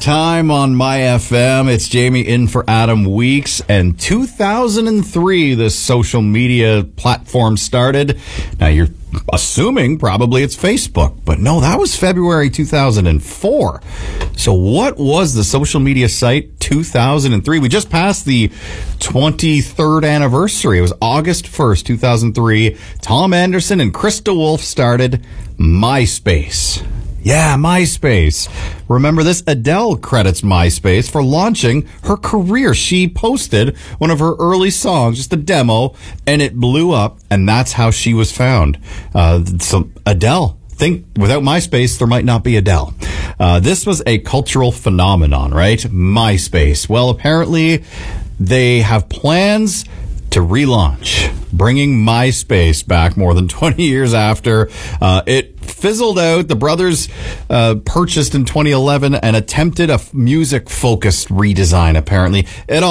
time on My FM. It's Jamie in for Adam Weeks. And 2003, this social media platform started. Now, you're assuming probably it's Facebook, but no, that was February 2004. So what was the social media site 2003? We just passed the 23rd anniversary. It was August 1st, 2003. Tom Anderson and Krista Wolf started MySpace. Yeah, MySpace. Remember this? Adele credits MySpace for launching her career. She posted one of her early songs, just a demo, and it blew up, and that's how she was found. So Adele. Think without MySpace, there might not be Adele. This was a cultural phenomenon, right? MySpace. Well, apparently they have plans to relaunch, bringing MySpace back more than 20 years after. It fizzled out. The brothers purchased in 2011 and attempted a music-focused redesign, apparently. It all